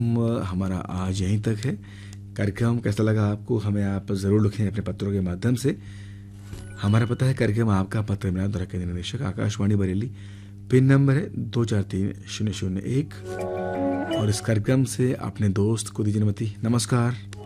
हमारा आज यहीं तक है। कार्यक्रम कैसा लगा आपको, हमें आप ज़रूर लिखें अपने पत्रों के माध्यम से। हमारा पता है कार्यक्रम आपका पत्र मेरा द्वारा केंद्र निदेशक आकाशवाणी बरेली, पिन नंबर है 243001। और इस कार्यक्रम से अपने दोस्त को दीजिए अनुमति। नमस्कार।